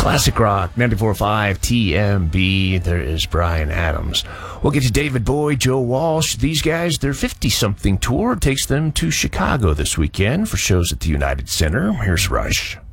Classic Rock, 94.5 TMB. There is Bryan Adams. We'll get to David Bowie, Joe Walsh. These guys, their 50-something tour takes them to Chicago this weekend for shows at the United Center. Here's Rush.